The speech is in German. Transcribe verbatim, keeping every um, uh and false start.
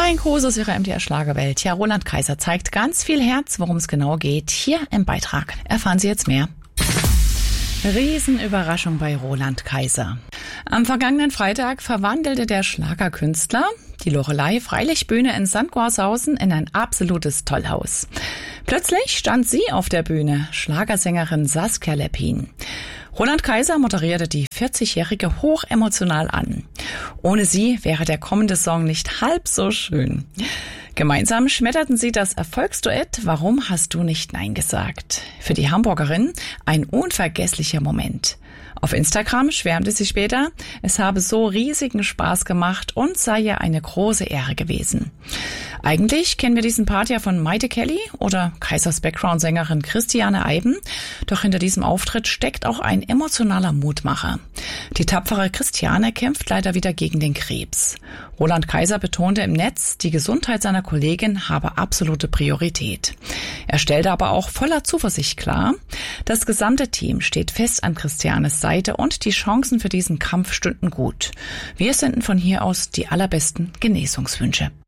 Ein Gruß aus ihrer M D R-Schlagerwelt. Ja, Roland Kaiser zeigt ganz viel Herz, worum es genau geht. Hier im Beitrag erfahren Sie jetzt mehr. Riesenüberraschung bei Roland Kaiser. Am vergangenen Freitag verwandelte der Schlagerkünstler die Loreley Freilichtbühne in Sankt Goarshausen in ein absolutes Tollhaus. Plötzlich stand sie auf der Bühne, Schlagersängerin Saskia Leppin. Roland Kaiser moderierte die vierzigjährige hochemotional an. Ohne sie wäre der kommende Song nicht halb so schön. Gemeinsam schmetterten sie das Erfolgsduett "Warum hast du nicht Nein gesagt?" Für die Hamburgerin ein unvergesslicher Moment. Auf Instagram schwärmte sie später, es habe so riesigen Spaß gemacht und sei ihr eine große Ehre gewesen. Eigentlich kennen wir diesen Part ja von Mayte Kelly oder Kaisers Background-Sängerin Christiane Eiben, doch hinter diesem Auftritt steckt auch ein emotionaler Mutmacher. Die tapfere Christiane kämpft leider wieder gegen den Krebs. Roland Kaiser betonte im Netz, die Gesundheit seiner Kollegin habe absolute Priorität. Er stellte aber auch voller Zuversicht klar, das gesamte Team steht fest an Christianes Seite und die Chancen für diesen Kampf stünden gut. Wir senden von hier aus die allerbesten Genesungswünsche.